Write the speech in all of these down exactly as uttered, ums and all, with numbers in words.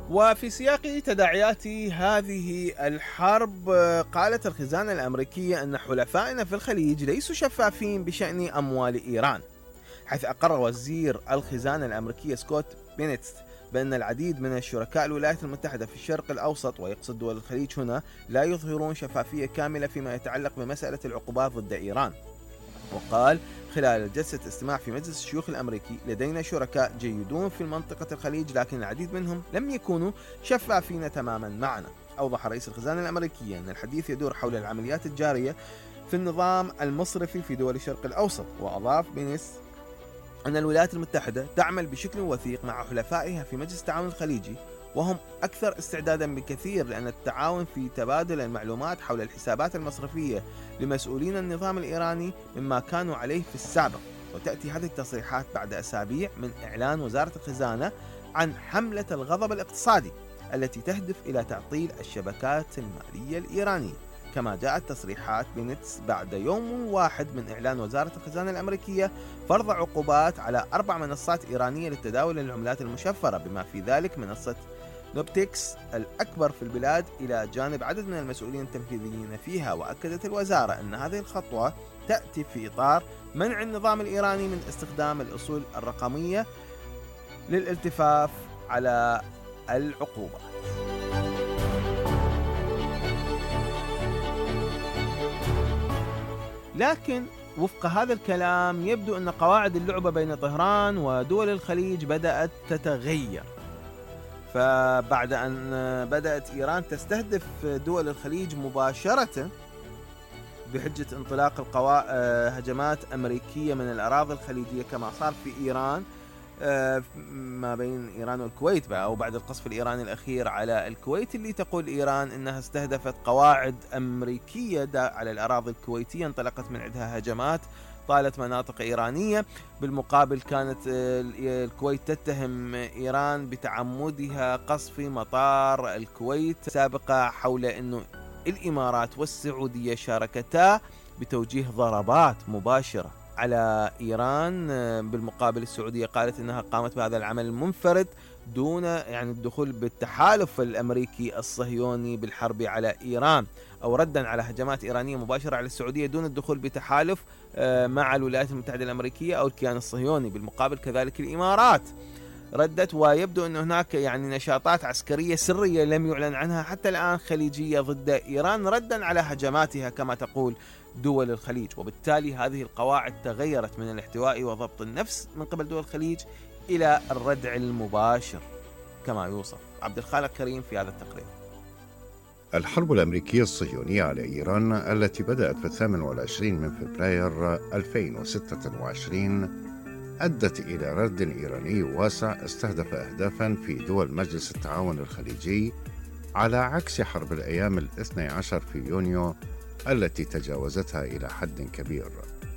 وفي سياق تداعيات هذه الحرب، قالت الخزانة الأمريكية أن حلفائنا في الخليج ليسوا شفافين بشأن أموال إيران، حيث أقر وزير الخزانة الأمريكية سكوت بينيت بأن العديد من الشركاء الولايات المتحدة في الشرق الأوسط، ويقصد دول الخليج هنا، لا يظهرون شفافية كاملة فيما يتعلق بمسألة العقوبات ضد إيران. وقال خلال جلسة استماع في مجلس الشيوخ الأمريكي: لدينا شركاء جيدون في منطقة الخليج، لكن العديد منهم لم يكونوا شفافين تماما معنا. أوضح رئيس الخزانة الأمريكية أن الحديث يدور حول العمليات الجارية في النظام المصرفي في دول الشرق الأوسط. وأضاف بينيس أن الولايات المتحدة تعمل بشكل وثيق مع حلفائها في مجلس التعاون الخليجي، وهم أكثر استعدادا بكثير لأن التعاون في تبادل المعلومات حول الحسابات المصرفية لمسؤولين النظام الإيراني مما كانوا عليه في السابق. وتأتي هذه التصريحات بعد أسابيع من إعلان وزارة الخزانة عن حملة الغضب الاقتصادي التي تهدف إلى تعطيل الشبكات المالية الإيرانية. كما جاءت تصريحات بينيتس بعد يوم واحد من إعلان وزارة الخزانة الأمريكية فرض عقوبات على أربع منصات إيرانية للتداول العملات المشفرة، بما في ذلك منصة نوبتكس الأكبر في البلاد، إلى جانب عدد من المسؤولين التنفيذيين فيها. وأكدت الوزارة أن هذه الخطوة تأتي في إطار منع النظام الإيراني من استخدام الأصول الرقمية للالتفاف على العقوبات. لكن وفق هذا الكلام يبدو أن قواعد اللعبة بين طهران ودول الخليج بدأت تتغير. فبعد أن بدأت إيران تستهدف دول الخليج مباشرة بحجة انطلاق القوا... هجمات أمريكية من الأراضي الخليجية، كما صار في إيران ما بين إيران والكويت بقى، أو بعد القصف الإيراني الأخير على الكويت، اللي تقول إيران أنها استهدفت قواعد أمريكية على الأراضي الكويتية، انطلقت من عندها هجمات طالت مناطق إيرانية. بالمقابل كانت الكويت تتهم إيران بتعمدها قصف مطار الكويت سابقا، حول أنه الإمارات والسعودية شاركتا بتوجيه ضربات مباشرة على إيران. بالمقابل السعودية قالت أنها قامت بهذا العمل المنفرد دون يعني الدخول بالتحالف الأمريكي الصهيوني بالحرب على إيران، أو ردا على هجمات إيرانية مباشرة على السعودية دون الدخول بتحالف مع الولايات المتحدة الأمريكية أو الكيان الصهيوني. بالمقابل كذلك الإمارات ردت، ويبدو أن هناك يعني نشاطات عسكرية سرية لم يعلن عنها حتى الآن خليجية ضد إيران ردا على هجماتها كما تقول دول الخليج. وبالتالي هذه القواعد تغيرت من الاحتواء وضبط النفس من قبل دول الخليج إلى الردع المباشر كما يوصف عبد الخالق كريم في هذا التقرير. الحرب الأمريكية الصهيونية على إيران التي بدأت في الثامن والعشرين من فبراير ألفين وستة وعشرين أدت إلى رد إيراني واسع استهدف أهدافا في دول مجلس التعاون الخليجي، على عكس حرب الأيام الاثني عشر في يونيو التي تجاوزتها إلى حد كبير.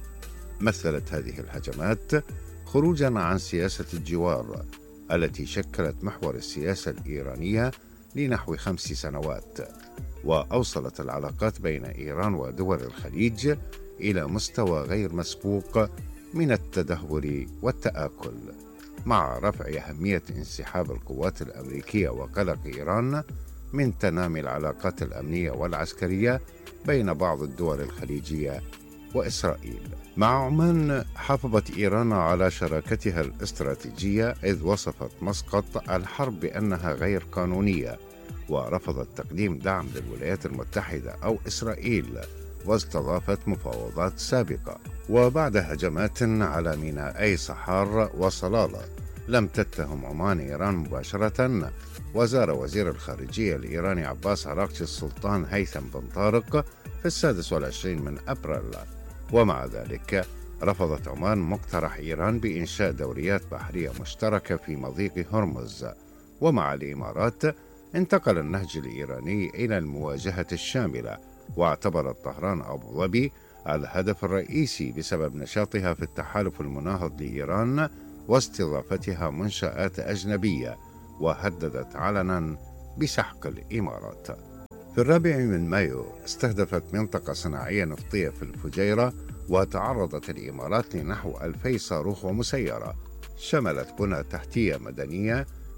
مثلت هذه الهجمات خروجا عن سياسة الجوار التي شكلت محور السياسة الإيرانية لنحو خمس سنوات، وأوصلت العلاقات بين إيران ودول الخليج إلى مستوى غير مسبوق من التدهور والتآكل، مع رفع أهمية انسحاب القوات الأمريكية وقلق إيران من تنامي العلاقات الأمنية والعسكرية بين بعض الدول الخليجية وإسرائيل. مع عمان حافظت إيران على شراكتها الاستراتيجية، إذ وصفت مسقط الحرب بأنها غير قانونية، ورفضت تقديم دعم للولايات المتحدة أو إسرائيل، واستضافت مفاوضات سابقة. وبعد هجمات على ميناءي صحار وصلالة لم تتهم عمان إيران مباشرة، وزار وزير الخارجية الإيراني عباس عراقچي السلطان هيثم بن طارق في السادس والعشرين من أبريل. ومع ذلك رفضت عمان مقترح إيران بإنشاء دوريات بحرية مشتركة في مضيق هرمز. ومع الإمارات انتقل النهج الإيراني إلى المواجهة الشاملة، واعتبرت طهران أبو ظبي الهدف الرئيسي بسبب نشاطها في التحالف المناهض لإيران واستضافتها منشآت أجنبية، وهددت علنا بسحق الإمارات. في الرابع من مايو استهدفت منطقة صناعية نفطية في الفجيرة، وتعرضت الإمارات لنحو ألفي صاروخ ومسيرة، شملت بنى تحتية مدنية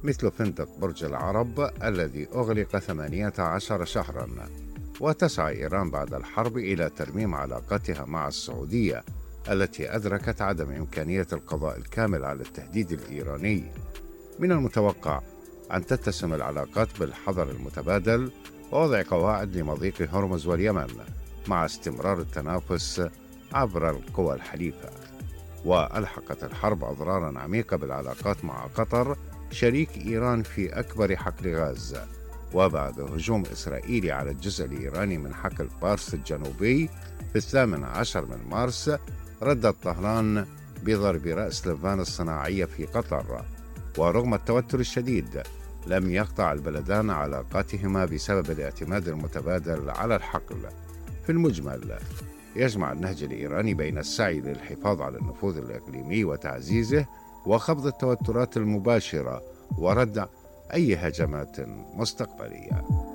مثل فندق برج العرب الذي أغلق ثمانية عشر شهراً. وتسعى إيران بعد الحرب إلى ترميم علاقاتها مع السعودية التي أدركت عدم إمكانية القضاء الكامل على التهديد الإيراني. من المتوقع أن تتسم العلاقات بالحذر المتبادل ووضع قواعد لمضيق هرمز واليمن مع استمرار التنافس عبر القوى الحليفة. وألحقت الحرب أضرارا عميقة بالعلاقات مع قطر شريك إيران في أكبر حقل غاز. وبعد هجوم إسرائيلي على الجزء الإيراني من حقل فارس الجنوبي في الثامن عشر من مارس، ردت طهران بضرب رأس لبنان الصناعية في قطر. ورغم التوتر الشديد لم يقطع البلدان علاقاتهما بسبب الاعتماد المتبادل على الحقل. في المجمل يجمع النهج الإيراني بين السعي للحفاظ على النفوذ الإقليمي وتعزيزه وخفض التوترات المباشرة ورد أي هجمات مستقبلية.